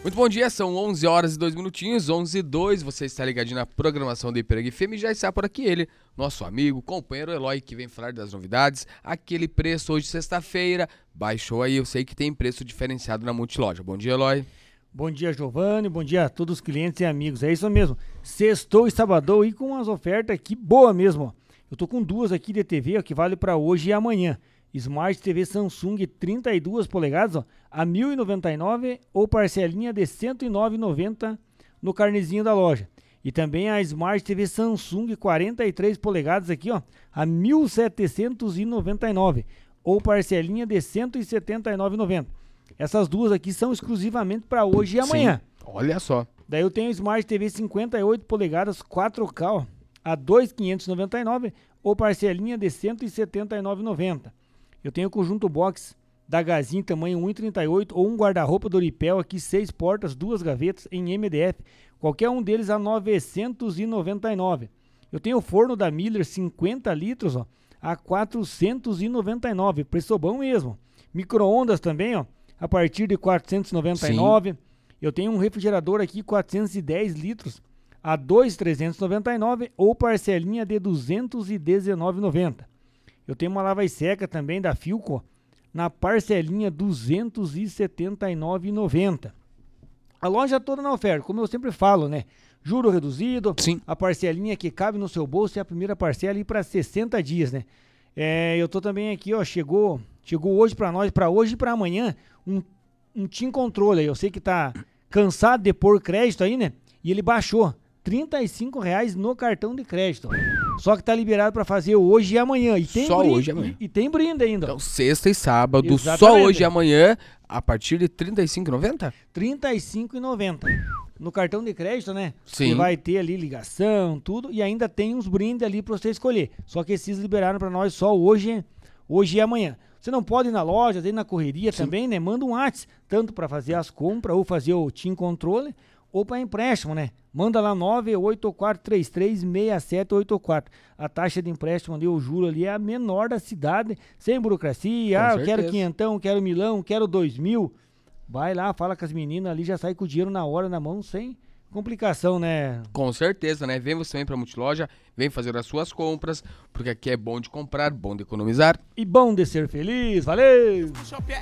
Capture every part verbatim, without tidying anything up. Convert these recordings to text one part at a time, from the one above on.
Muito bom dia, são onze horas e dois minutinhos, onze e dois, você está ligadinho na programação do Ipiranga F M e já está por aqui ele, nosso amigo, companheiro Eloy, que vem falar das novidades. Aquele preço hoje, sexta-feira, baixou aí, eu sei que tem preço diferenciado na Multiloja. Bom dia, Eloy. Bom dia, Giovanni, bom dia a todos os clientes e amigos, é isso mesmo, sextou e sabadou e com umas ofertas aqui boa mesmo, ó. Eu tô com duas aqui de T V, ó, que vale para hoje e amanhã. Smart T V Samsung trinta e duas polegadas, ó, a mil e noventa e nove reais ou parcelinha de cento e nove reais e noventa centavos no carnezinho da loja. E também a Smart T V Samsung quarenta e três polegadas aqui, ó, a mil setecentos e noventa e nove reais ou parcelinha de cento e setenta e nove reais e noventa centavos. Essas duas aqui são exclusivamente para hoje e amanhã. Sim, olha só. Daí eu tenho a Smart T V cinquenta e oito polegadas quatro K, ó, a dois mil quinhentos e noventa e nove reais ou parcelinha de cento e setenta e nove reais e noventa centavos. Eu tenho o conjunto box da Gazin tamanho um e trinta e oito ou um guarda-roupa Doripel aqui, seis portas, duas gavetas em M D F, qualquer um deles a novecentos e noventa e nove reais. Eu tenho o forno da Miller cinquenta litros, ó, a quatrocentos e noventa e nove reais, preço bom mesmo. Micro-ondas também, ó, a partir de quatrocentos e noventa e nove reais. Eu tenho um refrigerador aqui quatrocentos e dez litros a dois mil trezentos e noventa e nove reais ou parcelinha de duzentos e dezenove reais e noventa centavos. Eu tenho uma lava e seca também da Philco na parcelinha duzentos e setenta e nove reais e noventa centavos. A loja toda na oferta, como eu sempre falo, né? Juro reduzido, Sim. A parcelinha que cabe no seu bolso é a primeira parcela e para sessenta dias, né? É, eu tô também aqui, ó, chegou, chegou hoje para nós, para hoje e para amanhã, um, um Team Controle. Eu sei que tá cansado de pôr crédito aí, né? E ele baixou trinta e cinco reais no cartão de crédito. Só que tá liberado para fazer hoje e amanhã. E tem Só brinde, hoje e amanhã. E, e tem brinde ainda. Então, sexta e sábado, Exatamente. Só hoje e amanhã, a partir de trinta e cinco reais e noventa centavos? trinta e cinco reais e noventa centavos. No cartão de crédito, né? Sim. Você vai ter ali ligação, tudo. E ainda tem uns brindes ali para você escolher. Só que esses liberaram para nós só hoje, hoje e amanhã. Você não pode ir na loja, ir na correria. Sim. Também, né? Manda um WhatsApp, tanto para fazer as compras ou fazer o Team Controle ou para empréstimo, né? Manda lá nove oito quatro três três seis sete oito quatro. A taxa de empréstimo ali, eu juro ali, é a menor da cidade, sem burocracia. Com ah, eu certeza. quero quinhentão, quero milão, quero dois mil. Vai lá, fala com as meninas ali, já sai com o dinheiro na hora, na mão, sem complicação, né? Com certeza, né? Vem você também pra Multiloja, vem fazer as suas compras, porque aqui é bom de comprar, bom de economizar. E bom de ser feliz, valeu!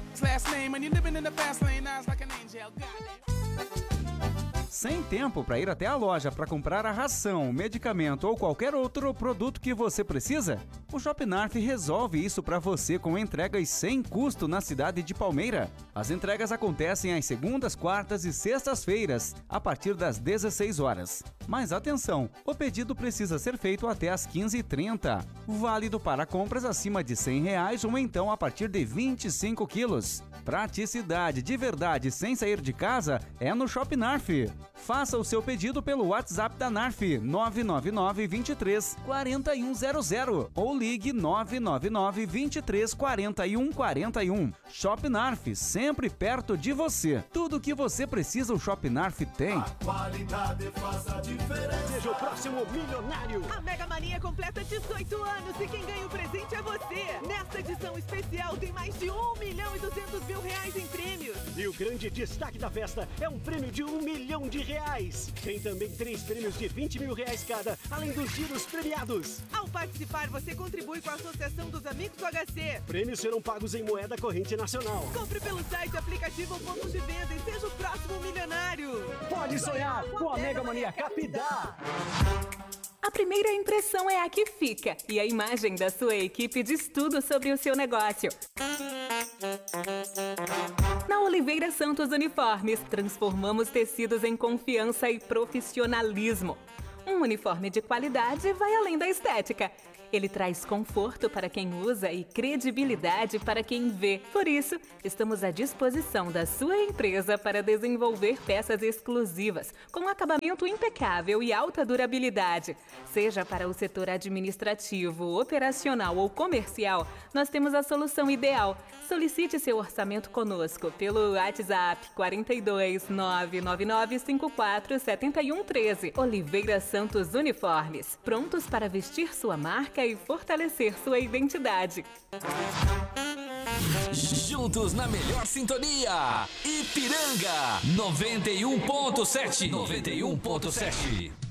Sem tempo para ir até a loja para comprar a ração, medicamento ou qualquer outro produto que você precisa? O Shopnarf resolve isso para você com entregas sem custo na cidade de Palmeira. As entregas acontecem às segundas, quartas e sextas-feiras, a partir das dezesseis horas. Mas atenção, o pedido precisa ser feito até às quinze e trinta. Válido para compras acima de cem reais ou então a partir de vinte e cinco quilos. Praticidade de verdade sem sair de casa é no Shopnarf. Faça o seu pedido pelo WhatsApp da Narf nove nove nove, dois três, quatro um zero zero ou ligue nove nove nove, dois três, quatro um quatro um. Shopnarf, sempre perto de você. Tudo o que você precisa o Shopnarf tem. A qualidade faz a diferença. Seja o próximo milionário. A Mega Mania completa dezoito anos e quem ganha o presente é você. Nesta edição especial tem mais de um milhão e duzentos mil reais em prêmios. E o grande destaque da festa é um prêmio de um milhão de reais. Tem também três prêmios de vinte mil reais cada, além dos giros premiados. Ao participar, você contribui com a Associação dos Amigos do H C. Prêmios serão pagos em moeda corrente nacional. Compre pelo site, aplicativo ou pontos de venda e seja o próximo milionário. Pode sonhar com a Mega Mania Capidá. A primeira impressão é a que fica e a imagem da sua equipe diz tudo sobre o seu negócio. Na Oliveira Santos Uniformes, transformamos tecidos em confiança e profissionalismo. Um uniforme de qualidade vai além da estética. Ele traz conforto para quem usa e credibilidade para quem vê. Por isso, estamos à disposição da sua empresa para desenvolver peças exclusivas, com acabamento impecável e alta durabilidade. Seja para o setor administrativo, operacional ou comercial, nós temos a solução ideal. Solicite seu orçamento conosco pelo WhatsApp quatro dois nove nove nove cinco quatro sete um um três. Oliveira Santos Uniformes, prontos para vestir sua marca e fortalecer sua identidade. Juntos na melhor sintonia. Ipiranga noventa e um ponto sete. noventa e um ponto sete.